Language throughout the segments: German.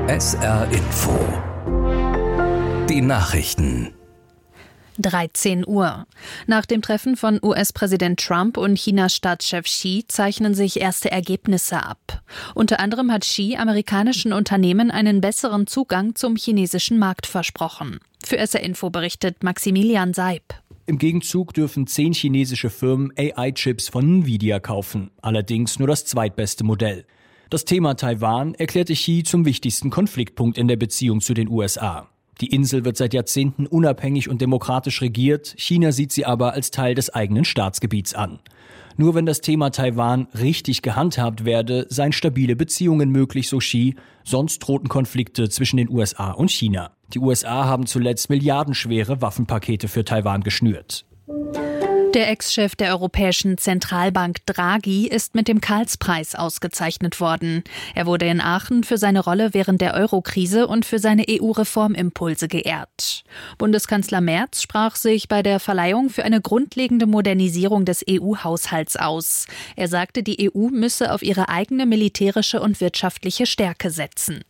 SR Info. Die Nachrichten. 13 Uhr. Nach dem Treffen von US-Präsident Trump und Chinas Staatschef Xi zeichnen sich erste Ergebnisse ab. Unter anderem hat Xi amerikanischen Unternehmen einen besseren Zugang zum chinesischen Markt versprochen. Für SR Info berichtet Maximilian Seib. Im Gegenzug dürfen 10 chinesische Firmen AI-Chips von Nvidia kaufen, allerdings nur das zweitbeste Modell. Das Thema Taiwan erklärte Xi zum wichtigsten Konfliktpunkt in der Beziehung zu den USA. Die Insel wird seit Jahrzehnten unabhängig und demokratisch regiert, China sieht sie aber als Teil des eigenen Staatsgebiets an. Nur wenn das Thema Taiwan richtig gehandhabt werde, seien stabile Beziehungen möglich, so Xi, sonst drohten Konflikte zwischen den USA und China. Die USA haben zuletzt milliardenschwere Waffenpakete für Taiwan geschnürt. Der Ex-Chef der Europäischen Zentralbank Draghi ist mit dem Karlspreis ausgezeichnet worden. Er wurde in Aachen für seine Rolle während der Euro-Krise und für seine EU-Reformimpulse geehrt. Bundeskanzler Merz sprach sich bei der Verleihung für eine grundlegende Modernisierung des EU-Haushalts aus. Er sagte, die EU müsse auf ihre eigene militärische und wirtschaftliche Stärke setzen.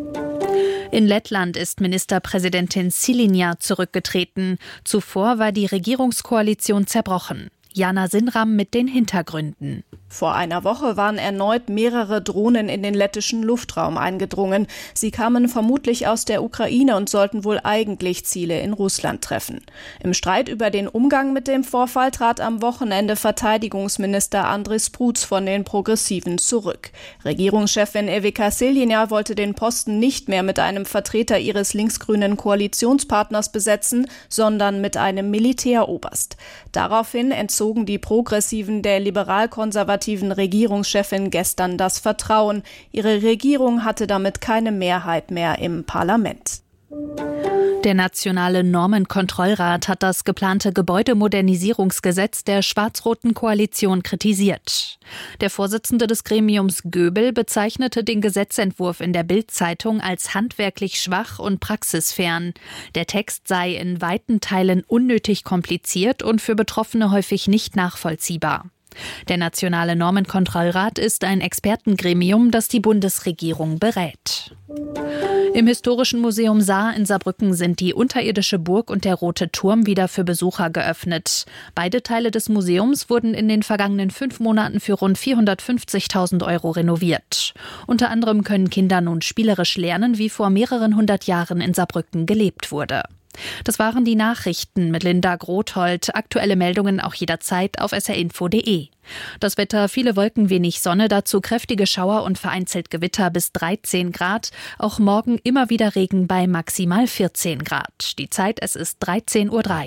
In Lettland ist Ministerpräsidentin Šileņa zurückgetreten. Zuvor war die Regierungskoalition zerbrochen. Jana Sinram mit den Hintergründen. Vor einer Woche waren erneut mehrere Drohnen in den lettischen Luftraum eingedrungen. Sie kamen vermutlich aus der Ukraine und sollten wohl eigentlich Ziele in Russland treffen. Im Streit über den Umgang mit dem Vorfall trat am Wochenende Verteidigungsminister Andris Prutz von den Progressiven zurück. Regierungschefin Ivica Šileņa wollte den Posten nicht mehr mit einem Vertreter ihres linksgrünen Koalitionspartners besetzen, sondern mit einem Militäroberst. Daraufhin entzogen die Progressiven der liberal-konservativen Regierungschefin gestern das Vertrauen. Ihre Regierung hatte damit keine Mehrheit mehr im Parlament. Der Nationale Normenkontrollrat hat das geplante Gebäudemodernisierungsgesetz der schwarz-roten Koalition kritisiert. Der Vorsitzende des Gremiums Göbel bezeichnete den Gesetzentwurf in der Bild-Zeitung als handwerklich schwach und praxisfern. Der Text sei in weiten Teilen unnötig kompliziert und für Betroffene häufig nicht nachvollziehbar. Der Nationale Normenkontrollrat ist ein Expertengremium, das die Bundesregierung berät. Im Historischen Museum Saar in Saarbrücken sind die unterirdische Burg und der Rote Turm wieder für Besucher geöffnet. Beide Teile des Museums wurden in den vergangenen 5 Monaten für rund 450.000 € renoviert. Unter anderem können Kinder nun spielerisch lernen, wie vor mehreren 100 Jahren in Saarbrücken gelebt wurde. Das waren die Nachrichten mit Linda Grothold. Aktuelle Meldungen auch jederzeit auf srinfo.de. Das Wetter, viele Wolken, wenig Sonne, dazu kräftige Schauer und vereinzelt Gewitter bis 13 Grad. Auch morgen immer wieder Regen bei maximal 14 Grad. Die Zeit, es ist 13:03 Uhr.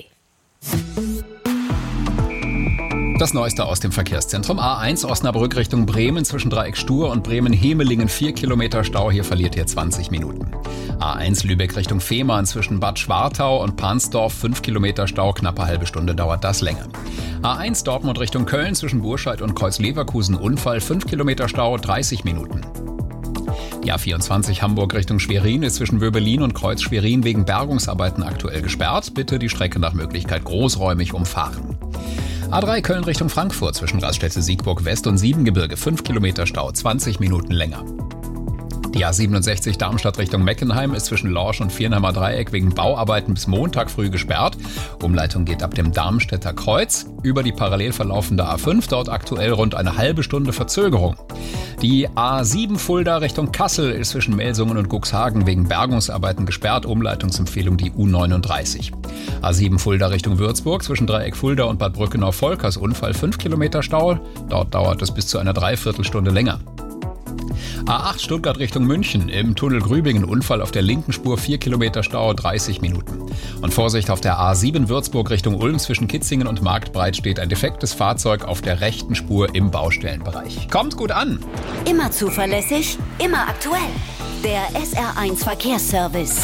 Das Neueste aus dem Verkehrszentrum. A1 Osnabrück Richtung Bremen zwischen Dreieck Stur und Bremen-Hemelingen 4 Kilometer Stau. Hier verliert ihr 20 Minuten. A1 Lübeck Richtung Fehmarn zwischen Bad Schwartau und Pansdorf 5 Kilometer Stau. Knappe halbe Stunde dauert das länger. A1 Dortmund Richtung Köln zwischen Burscheid und Kreuz-Leverkusen Unfall 5 Kilometer Stau, 30 Minuten. Die A24 Hamburg Richtung Schwerin ist zwischen Wöbelin und Kreuz Schwerin wegen Bergungsarbeiten aktuell gesperrt. Bitte die Strecke nach Möglichkeit großräumig umfahren. A3 Köln Richtung Frankfurt zwischen Raststätte Siegburg West und Siebengebirge 5 Kilometer Stau, 20 Minuten länger. Die A67 Darmstadt Richtung Meckenheim ist zwischen Lorsch und Viernheimer Dreieck wegen Bauarbeiten bis Montag früh gesperrt. Umleitung geht ab dem Darmstädter Kreuz über die parallel verlaufende A5, dort aktuell rund eine halbe Stunde Verzögerung. Die A7 Fulda Richtung Kassel ist zwischen Melsungen und Cuxhagen wegen Bergungsarbeiten gesperrt. Umleitungsempfehlung die U39. A7 Fulda Richtung Würzburg zwischen Dreieck Fulda und Bad Brückenau-Volkers Unfall 5 Kilometer Stau. Dort dauert es bis zu einer Dreiviertelstunde länger. A8 Stuttgart Richtung München, im Tunnel Grübingen Unfall auf der linken Spur 4 Kilometer Stau, 30 Minuten. Und Vorsicht auf der A7 Würzburg Richtung Ulm zwischen Kitzingen und Marktbreit steht ein defektes Fahrzeug auf der rechten Spur im Baustellenbereich. Kommt gut an! Immer zuverlässig, immer aktuell. Der SR1 Verkehrsservice.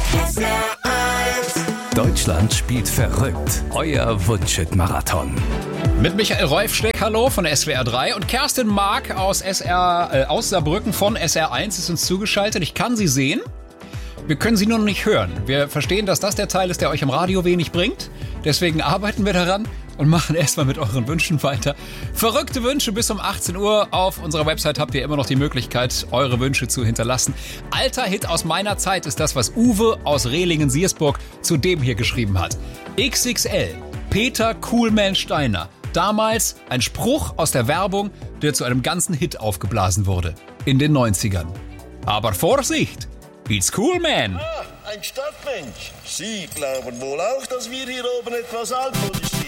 SR1. Deutschland spielt verrückt. Euer Wunschhit-Marathon. Mit Michael Reufsteck, hallo, von SWR 3 und Kerstin Mark aus Saarbrücken von SR1 ist uns zugeschaltet. Ich kann sie sehen, wir können sie nur noch nicht hören. Wir verstehen, dass das der Teil ist, der euch im Radio wenig bringt. Deswegen arbeiten wir daran und machen erstmal mit euren Wünschen weiter. Verrückte Wünsche bis um 18 Uhr. Auf unserer Website habt ihr immer noch die Möglichkeit, eure Wünsche zu hinterlassen. Alter Hit aus meiner Zeit ist das, was Uwe aus Rehlingen-Siersburg zu dem hier geschrieben hat. XXL, Peter Coolman Steiner. Damals ein Spruch aus der Werbung, der zu einem ganzen Hit aufgeblasen wurde. In den 90ern. Aber Vorsicht! It's Coolman! Ah, ein Stadtmensch. Sie glauben wohl auch, dass wir hier oben etwas altmodisch sind.